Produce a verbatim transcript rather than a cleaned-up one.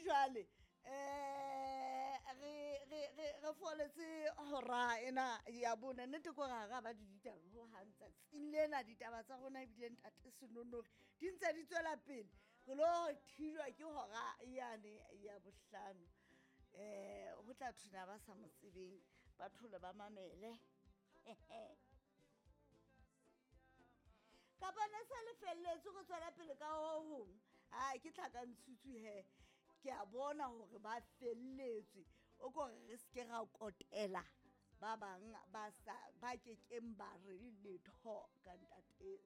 jwale eh re re re foletse hora ena ya bona nete go ga ba ditaba ho hantsa tsilena ditaba tsa rona bile ntate senonore di ntse di tswela pele go lo thijwa ke hora yane ya bohlano eh ho tla thuna ba sa motsebeng ba thole ba mamele ka bona sa le felletse go tswela pele ka ho hong ha ke tlhaka ntshutsu he ke a bona hore ba felletswe o go re se ra kotela ba bang ba sa ba ke keng ba re letho ka ntate